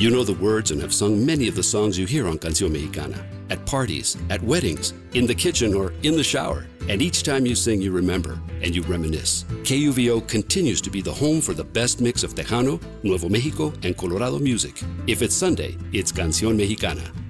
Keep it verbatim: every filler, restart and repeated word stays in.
You know the words and have sung many of the songs you hear on Canción Mexicana. At parties, at weddings, in the kitchen, or in the shower. And each time you sing, you remember and you reminisce. K U V O continues to be the home for the best mix of Tejano, Nuevo Mexico, and Colorado music. If it's Sunday, it's Canción Mexicana.